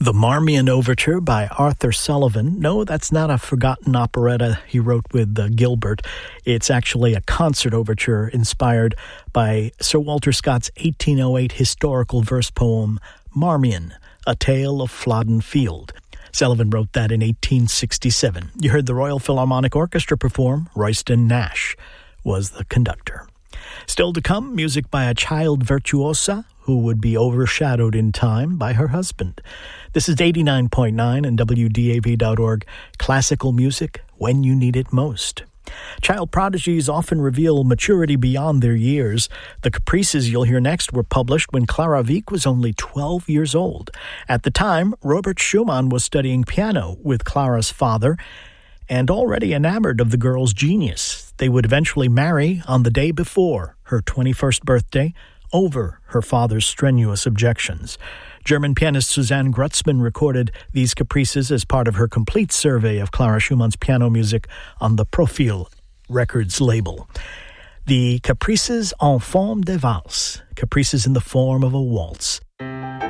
The Marmion Overture by Arthur Sullivan. No, that's not a forgotten operetta he wrote with Gilbert. It's actually a concert overture inspired by Sir Walter Scott's 1808 historical verse poem, Marmion, A Tale of Flodden Field. Sullivan wrote that in 1867. You heard the Royal Philharmonic Orchestra perform. Royston Nash was the conductor. Still to come, music by a child virtuosa who would be overshadowed in time by her husband. This is 89.9 and WDAV.org, classical music when you need it most. Child prodigies often reveal maturity beyond their years. The Caprices you'll hear next were published when Clara Wieck was only 12 years old. At the time, Robert Schumann was studying piano with Clara's father and already enamored of the girl's genius. They would eventually marry on the day before her 21st birthday, over her father's strenuous objections. German pianist Suzanne Grutzman recorded these Caprices as part of her complete survey of Clara Schumann's piano music on the Profil Records label. The Caprices en forme de valse, Caprices in the form of a waltz.